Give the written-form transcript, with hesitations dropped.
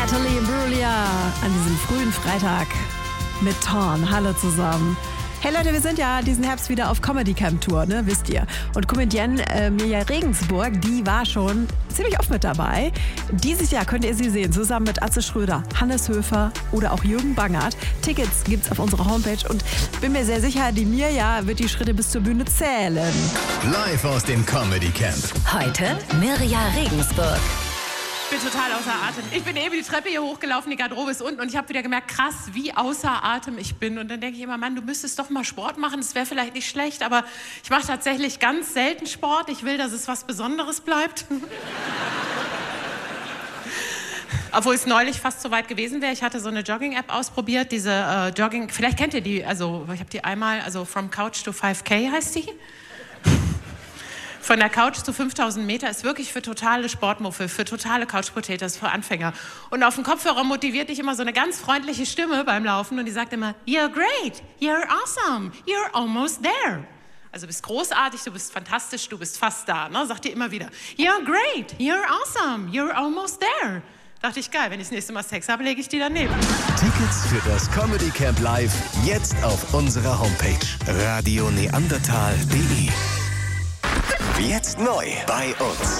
Natalie Imbruglia an diesem frühen Freitag mit Torn. Hallo zusammen. Hey Leute, wir sind ja diesen Herbst wieder auf Comedy Camp Tour, ne, wisst ihr. Und Comedienne Mirja Regensburg, die war schon ziemlich oft mit dabei. Dieses Jahr könnt ihr sie sehen, zusammen mit Atze Schröder, Hannes Höfer oder auch Jürgen Bangert. Tickets gibt's auf unserer Homepage und bin mir sehr sicher, die Mirja wird die Schritte bis zur Bühne zählen. Live aus dem Comedy Camp. Heute Mirja Regensburg. Ich bin total außer Atem. Ich bin eben die Treppe hier hochgelaufen, die Garderobe ist unten und ich habe wieder gemerkt, krass, wie außer Atem ich bin. Und dann denke ich immer, Mann, du müsstest doch mal Sport machen, das wäre vielleicht nicht schlecht, aber ich mache tatsächlich ganz selten Sport. Ich will, dass es was Besonderes bleibt. Obwohl es neulich fast so weit gewesen wäre. Ich hatte so eine Jogging-App ausprobiert, diese Jogging, vielleicht kennt ihr die, also ich habe die einmal, also From Couch to 5K heißt die. Von der Couch zu 5000 Meter ist wirklich für totale Sportmuffel, für totale Couch-Potatoes, für Anfänger. Und auf dem Kopfhörer motiviert dich immer so eine ganz freundliche Stimme beim Laufen und die sagt immer, you're great, you're awesome, you're almost there. Also du bist großartig, du bist fantastisch, du bist fast da, ne? Sagt dir immer wieder, you're great, you're awesome, you're almost there. Dachte ich, geil, wenn ich das nächste Mal Sex habe, lege ich die daneben. Tickets für das Comedy Camp Live jetzt auf unserer Homepage radioneandertal.de. Jetzt neu bei uns.